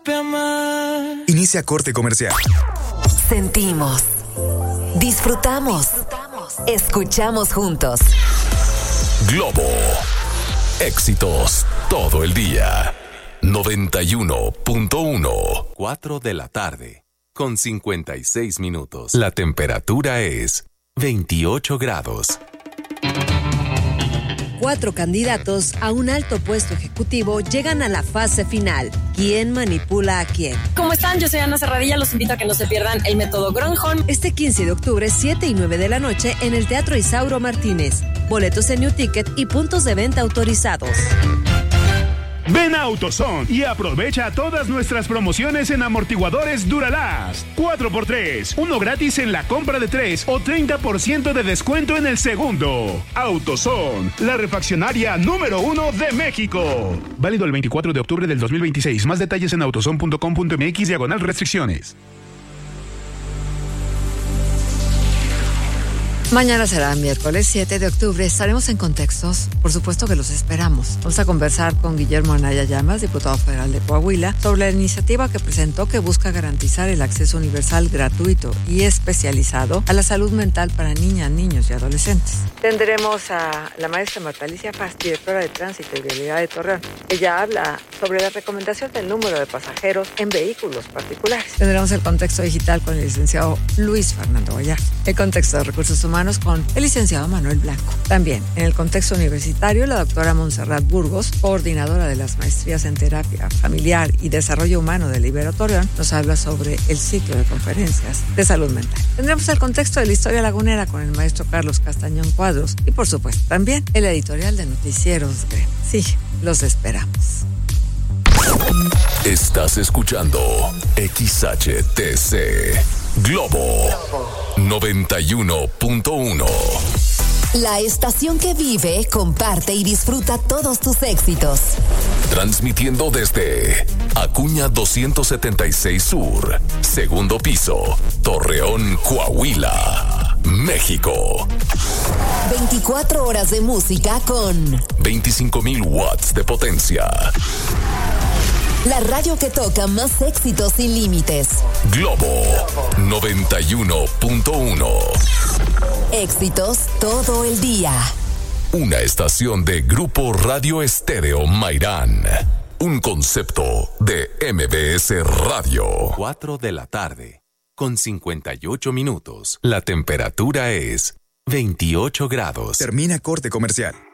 supe amar. Inicia corte comercial. Sentimos, disfrutamos, escuchamos juntos. Globo. Éxitos todo el día. 91.1. 4 de la tarde. Con 56 minutos. La temperatura es 28 grados. 4 candidatos a un alto puesto ejecutivo llegan a la fase final. ¿Quién manipula a quién? ¿Cómo están? Yo soy Ana Serradilla. Los invito a que no se pierdan el método Gronholm. Este 15 de octubre, 7 y 9 de la noche, en el Teatro Isauro Martínez. Boletos en New Ticket y puntos de venta autorizados. Ven a AutoZone y aprovecha todas nuestras promociones en amortiguadores Duralast. 4x3, 1 gratis en la compra de 3 o 30% de descuento en el segundo. AutoZone, la refaccionaria número 1 de México. Válido el 24 de octubre del 2026. Más detalles en autozone.com.mx/restricciones. Mañana será miércoles 7 de octubre. Estaremos en Contextos. Por supuesto que los esperamos. Vamos a conversar con Guillermo Anaya Llamas, diputado federal de Coahuila, sobre la iniciativa que presentó que busca garantizar el acceso universal, gratuito y especializado a la salud mental para niñas, niños y adolescentes. Tendremos a la maestra Marta Alicia Paz, directora de Tránsito y Vialidad de Torreón. Ella habla sobre la recomendación del número de pasajeros en vehículos particulares. Tendremos el contexto digital con el licenciado Luis Fernando Gallardo. El contexto de recursos humanos con el licenciado Manuel Blanco. También, en el contexto universitario, la doctora Montserrat Burgos, coordinadora de las maestrías en terapia familiar y desarrollo humano del Ibero Torreón, nos habla sobre el ciclo de conferencias de salud mental. Tendremos el contexto de la historia lagunera con el maestro Carlos Castañón Cuadros y, por supuesto, también el editorial de Noticieros GREM. Sí, los esperamos. Estás escuchando XHTC Globo 91.1. La estación que vive, comparte y disfruta todos tus éxitos. Transmitiendo desde Acuña 276 Sur, segundo piso, Torreón, Coahuila, México. 24 horas de música con 25,000 watts de potencia. La radio que toca más éxitos sin límites. Globo 91.1. Éxitos todo el día. Una estación de Grupo Radio Estéreo Mairán. Un concepto de MBS Radio. 4 de la tarde, con 58 minutos. La temperatura es 28 grados. Termina corte comercial.